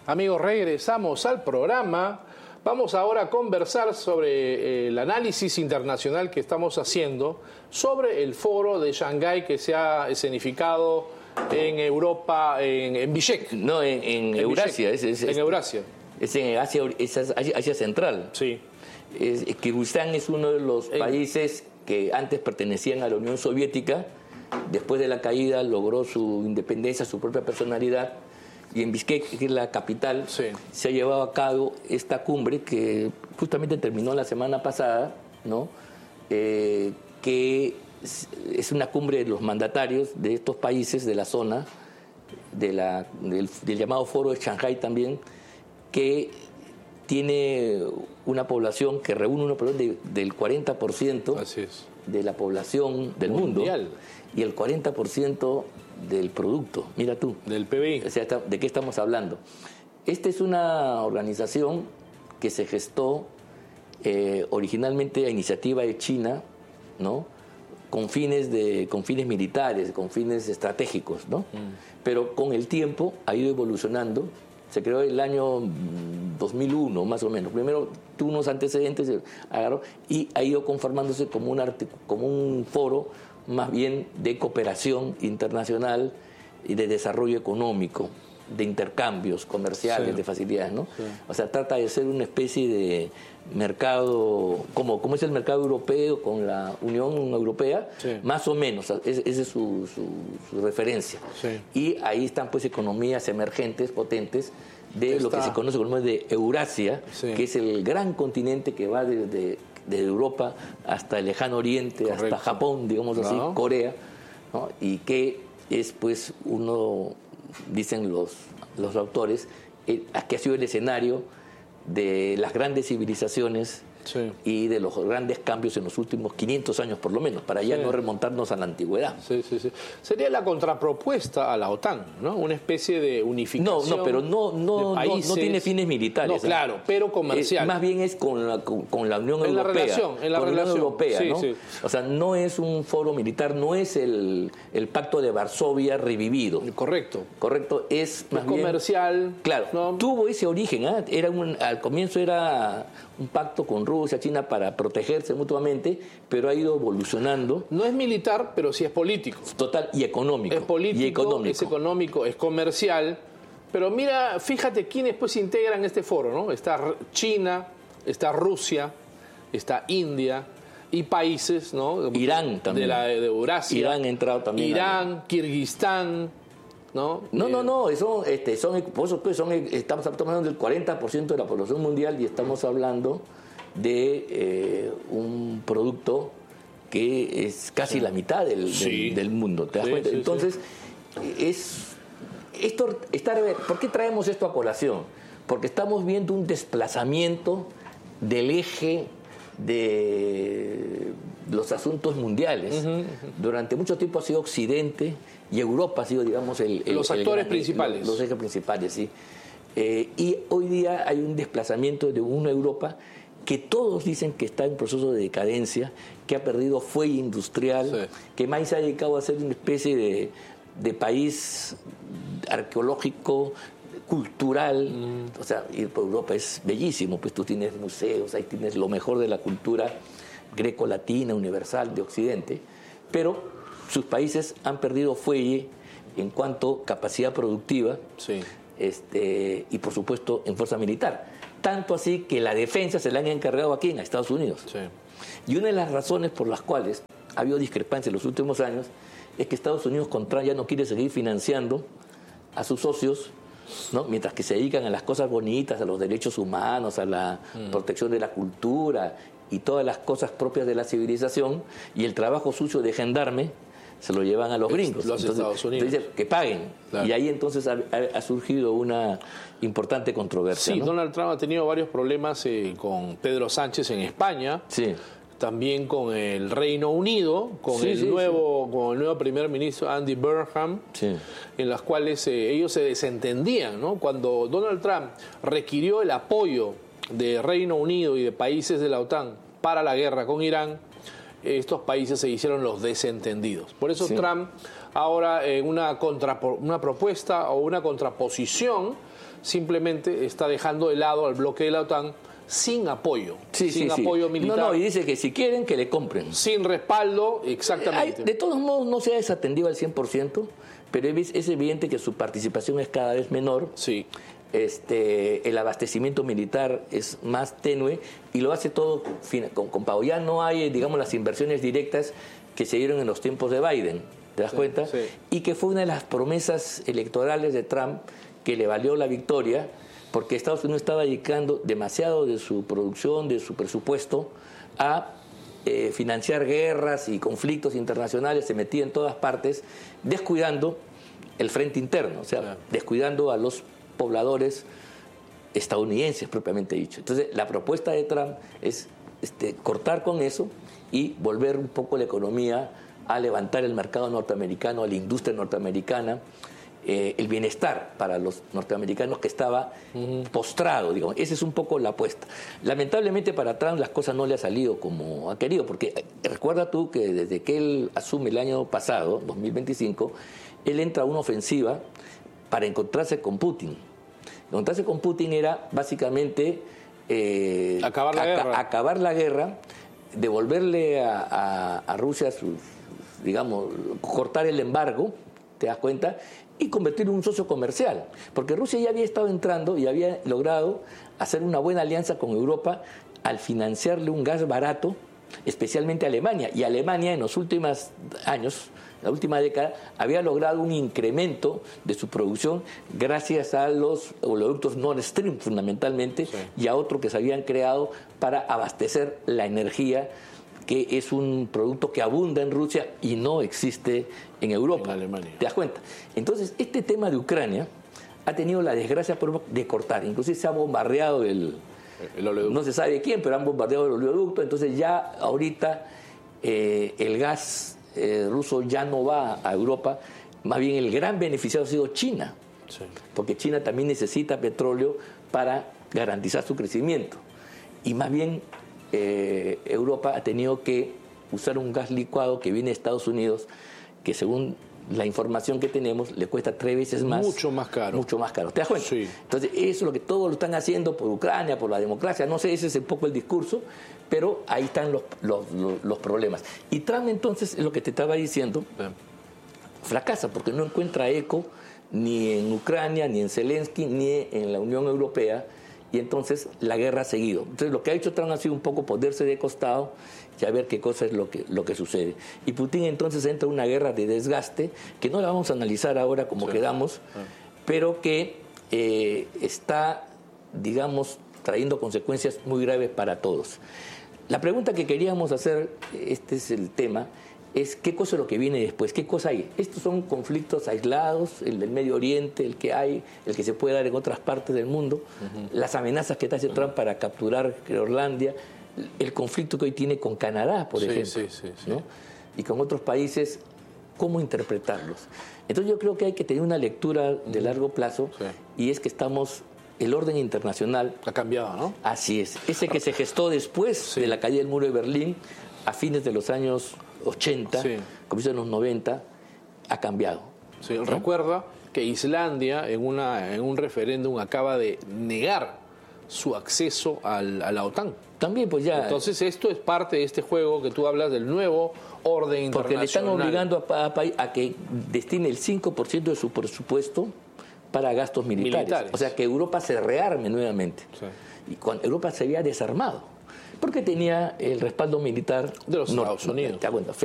Amigos, regresamos al programa. Vamos ahora a conversar sobre el análisis internacional que estamos haciendo sobre el foro de Shanghái que se ha escenificado en Europa, en Bishkek. No, en Eurasia. En Eurasia. Es en Asia Central. Sí. Kirguistán es uno de los países que antes pertenecían a la Unión Soviética. Después de la caída logró su independencia, su propia personalidad. Y en Bishkek, que es la capital, sí, se ha llevado a cabo esta cumbre que justamente terminó la semana pasada, ¿no? Que es una cumbre de los mandatarios de estos países de la zona, del llamado Foro de Shanghái también, que tiene una población que reúne una población del 40% Así es, de la población del mundial, mundo y el 40% del producto, mira tú. Del PBI. O sea, ¿de qué estamos hablando? Esta es una organización que se gestó originalmente a iniciativa de China, ¿no? Con fines militares, con fines estratégicos, ¿no? Pero con el tiempo ha ido evolucionando. Se creó el año 2001, más o menos. Primero tuvo unos antecedentes, agarró, y ha ido conformándose como un foro más bien de cooperación internacional y de desarrollo económico, de intercambios comerciales, sí, de facilidades, ¿no? Sí. O sea, trata de ser una especie de mercado, como es el mercado europeo con la Unión Europea, sí, más o menos, esa es su referencia. Sí. Y ahí están pues economías emergentes, potentes, de lo que se conoce como de Eurasia, sí, que es el gran continente que va desde Europa hasta el lejano oriente, correcto, hasta Japón, digamos así, no, Corea, ¿no? Y que es pues dicen los autores, que ha sido el escenario de las grandes civilizaciones, sí, y de los grandes cambios en los últimos 500 años por lo menos, para ya, sí, no remontarnos a la antigüedad. Sí, sí, sí. Sería la contrapropuesta a la OTAN, ¿no? Una especie de unificación. No, pero no tiene fines militares. No, claro, pero comercial. Más bien es con la Unión Europea. En la relación Europea, sí, ¿no? Sí. O sea, no es un foro militar, no es el Pacto de Varsovia revivido. Correcto. Correcto, es más bien comercial. Claro, ¿no? Tuvo ese origen, ¿eh? Al comienzo era un pacto con Rusia, China, para protegerse mutuamente, pero ha ido evolucionando. No es militar, pero sí es político. Total, y económico. Es político, es económico, es comercial. Pero mira, fíjate quiénes pues integran este foro, ¿no? Está China, está Rusia, está India y países, ¿no? Irán también. De Eurasia. Irán ha entrado también. Irán, Kirguistán, ¿no? Estamos hablando del 40% de la población mundial y estamos hablando de un producto que es casi, sí, la mitad del mundo, ¿te das cuenta? Sí, entonces, sí, ¿por qué traemos esto a colación? Porque estamos viendo un desplazamiento del eje de los asuntos mundiales. Durante mucho tiempo ha sido Occidente y Europa ha sido, digamos, los actores principales. Los ejes principales, sí. Y hoy día hay un desplazamiento de una Europa que todos dicen que está en proceso de decadencia, que ha perdido fuelle industrial, sí, que más se ha dedicado a ser una especie de país arqueológico, cultural. O sea, ir por Europa es bellísimo, pues tú tienes museos, ahí tienes lo mejor de la cultura greco-latina, universal, de Occidente, pero sus países han perdido fuelle en cuanto a capacidad productiva, sí, y por supuesto en fuerza militar. Tanto así que la defensa se la han encargado aquí en Estados Unidos. Sí. Y una de las razones por las cuales ha habido discrepancia en los últimos años es que Estados Unidos con Trump ya no quiere seguir financiando a sus socios, ¿no? Mientras que se dedican a las cosas bonitas, a los derechos humanos, a la protección de la cultura y todas las cosas propias de la civilización, y el trabajo sucio de gendarme se lo llevan a los gringos. Los Estados Unidos. Entonces, que paguen. Claro. Y ahí entonces ha surgido una importante controversia. Sí, ¿no? Donald Trump ha tenido varios problemas con Pedro Sánchez en España. Sí. También con el Reino Unido, con el nuevo primer ministro Andy Burnham, sí, en las cuales ellos se desentendían, ¿no? Cuando Donald Trump requirió el apoyo de Reino Unido y de países de la OTAN para la guerra con Irán, estos países se hicieron los desentendidos. Por eso, sí, Trump ahora en una propuesta o una contraposición, simplemente está dejando de lado al bloque de la OTAN sin apoyo, sin apoyo militar. No, y dice que si quieren, que le compren. Sin respaldo, exactamente. De todos modos, no se ha desatendido al 100%, pero es evidente que su participación es cada vez menor. Sí. El abastecimiento militar es más tenue y lo hace todo con pago. Ya no hay, digamos, las inversiones directas que se dieron en los tiempos de Biden, ¿te das cuenta? Sí. Y que fue una de las promesas electorales de Trump que le valió la victoria, porque Estados Unidos estaba dedicando demasiado de su producción, de su presupuesto, a financiar guerras y conflictos internacionales, se metía en todas partes, descuidando el frente interno, o sea, descuidando a los pobladores estadounidenses propiamente dicho. Entonces, la propuesta de Trump es cortar con eso y volver un poco la economía a levantar el mercado norteamericano, a la industria norteamericana, el bienestar para los norteamericanos que estaba postrado, digamos. Esa es un poco la apuesta. Lamentablemente para Trump las cosas no le han salido como ha querido, porque recuerda tú que desde que él asume el año pasado, 2025, él entra a una ofensiva para encontrarse con Putin. Encontrarse con Putin era básicamente acabar la guerra, devolverle a Rusia digamos, cortar el embargo, ¿te das cuenta? Y convertirlo en un socio comercial, porque Rusia ya había estado entrando y había logrado hacer una buena alianza con Europa al financiarle un gas barato, especialmente a Alemania, y Alemania en los últimos años, la última década, había logrado un incremento de su producción gracias a los oleoductos Nord Stream fundamentalmente, y a otros que se habían creado para abastecer la energía, que es un producto que abunda en Rusia y no existe en Europa. En Alemania. ¿Te das cuenta? Entonces, este tema de Ucrania ha tenido la desgracia de cortar. Inclusive se ha bombardeado el oleoducto. No se sabe quién, pero han bombardeado el oleoducto. Entonces ya ahorita el gas ruso ya no va a Europa. Más bien el gran beneficiado ha sido China. Sí. Porque China también necesita petróleo para garantizar su crecimiento. Y más bien Europa ha tenido que usar un gas licuado que viene de Estados Unidos, que según la información que tenemos le cuesta 3 veces más. Mucho más caro. Mucho más caro. ¿Te das cuenta? Sí. Entonces, eso es lo que todos lo están haciendo por Ucrania, por la democracia. No sé, ese es un poco el discurso, pero ahí están los problemas. Y Trump, entonces, es lo que te estaba diciendo, fracasa porque no encuentra eco ni en Ucrania, ni en Zelensky, ni en la Unión Europea. Y entonces la guerra ha seguido. Entonces lo que ha hecho Trump ha sido un poco ponerse de costado y a ver qué cosa es lo que sucede. Y Putin entonces entra en una guerra de desgaste, que no la vamos a analizar ahora como quedamos, pero que está, digamos, trayendo consecuencias muy graves para todos. La pregunta que queríamos hacer, este es el tema, es qué cosa es lo que viene después, qué cosa hay. Estos son conflictos aislados, el del Medio Oriente, el que hay, el que se puede dar en otras partes del mundo, las amenazas que hace Trump para capturar Groenlandia, el conflicto que hoy tiene con Canadá, por ejemplo, ¿no? Y con otros países, ¿cómo interpretarlos? Entonces yo creo que hay que tener una lectura de largo plazo, y es que el orden internacional ha cambiado, ¿no? Así es. Ese que se gestó después de la caída del muro de Berlín, a fines de los años 80, comienzo de los 90, ha cambiado. Sí, ¿no? Recuerda que Islandia en un referéndum acaba de negar su acceso a la OTAN. También, pues ya. Entonces esto es parte de este juego que tú hablas del nuevo orden internacional. Porque le están obligando a que destine el 5% de su presupuesto para gastos militares. O sea, que Europa se rearme nuevamente. Y cuando Europa se había desarmado, porque tenía el respaldo militar de los Estados Unidos.